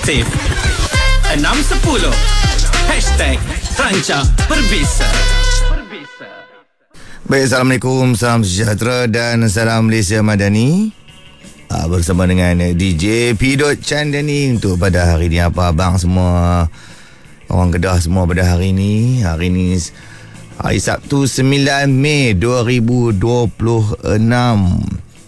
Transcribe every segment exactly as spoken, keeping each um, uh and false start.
Aktif enam sepuluh Hashtag Ranca Berbisa. Baik, Assalamualaikum, salam sejahtera dan salam Malaysia Madani. Aa, bersama dengan D J Pidot Chandani untuk pada hari ni. Apa abang semua, orang Kedah semua pada hari ni. Hari ni hari Sabtu sembilan Mei dua ribu dua puluh enam.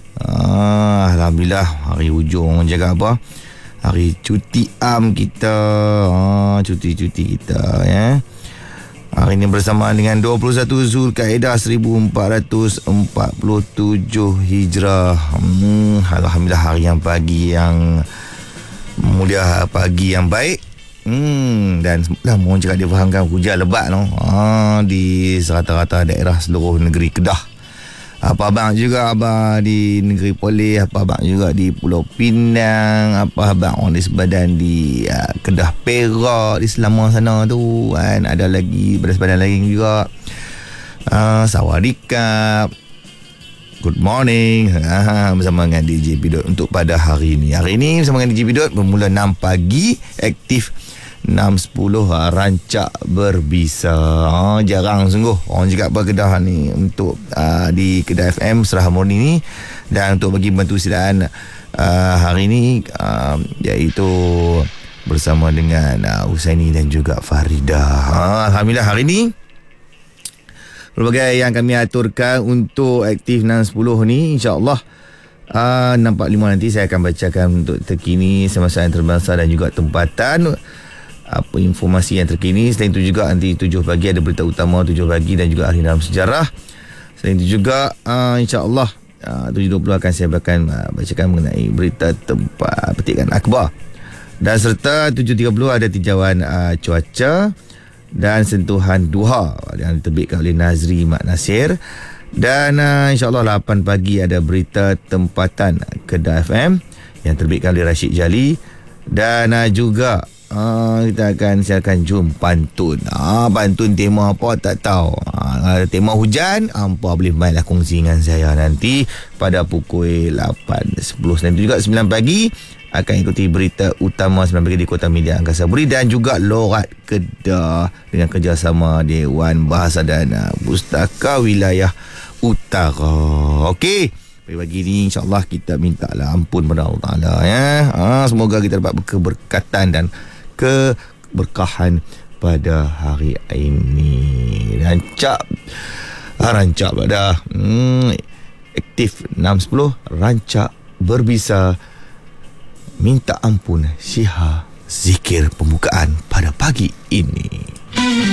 Aa, Alhamdulillah, hari hujung jaga apa? Hari cuti am kita. Aa, cuti-cuti kita ya. Hari ini bersama dengan dua puluh satu Zulkaidah seribu empat ratus empat puluh tujuh Hijrah. Hmm, Alhamdulillah, hari yang pagi yang mulia, pagi yang baik. Hmm, dan semalam orang cakap dia fahamkan hujan lebat no? ha, di serata-rata daerah seluruh negeri Kedah. Apa abang juga abang di negeri Perlis, apa abang juga di Pulau Pinang, apa abang orang di sebadan di uh, Kedah Perak, di Selangor sana tu kan. Ada lagi pada sebadan lain juga, uh, Sawadikap. Good morning, uh, bersama dengan D J Pidot untuk pada hari ini. Hari ini bersama dengan D J Pidot bermula enam pagi, aktif enam sepuluh, ha, rancak berbisa. Ha, jarang sungguh orang cakap apa Kedah ni untuk uh, di Kedah F M Serah Murni ni. Dan untuk bagi bantu silaan uh, hari ni uh, iaitu bersama dengan uh, Husaini dan juga Farida. Ha, Alhamdulillah, hari ni berbagai yang kami aturkan untuk aktif enam sepuluh ni, insya-Allah uh, enam empat puluh lima nanti saya akan bacakan untuk terkini semasa antarabangsa dan juga tempatan, apa informasi yang terkini. Selain itu juga nanti tujuh pagi ada berita utama tujuh pagi dan juga hari dalam sejarah. Selain itu juga uh, insya-Allah uh, tujuh dua puluh akan saya akan uh, bacakan mengenai berita tempat petikan akhbar. Dan serta tujuh tiga puluh ada tinjauan uh, cuaca dan sentuhan duha yang diterbitkan oleh Nazri Mak Nasir. Dan uh, insya-Allah lapan pagi ada berita tempatan Kedah F M yang terbitkan oleh Rashid Jali. Dan uh, juga uh, kita akan siarkan jom pantun. Ah, pantun tema apa tak tahu. Ah, tema hujan, hampa boleh mainlah kongsi dengan saya nanti pada pukul lapan sepuluh. Dan juga sembilan pagi akan ikuti berita utama sembilan pagi di Kota Media Angkasa Puri dan juga Lorat Kedah dengan kerjasama Dewan Bahasa dan uh, Pustaka Wilayah Utara. Okey, pagi ni insya-Allah kita mintalah ampun pada Allah Taala ya. Ha, semoga kita dapat keberkatan dan keberkahan pada hari ini. Rancak rancak pada hmm, aktif enam sepuluh, rancak berbisa, minta ampun, syiha, zikir pembukaan pada pagi ini.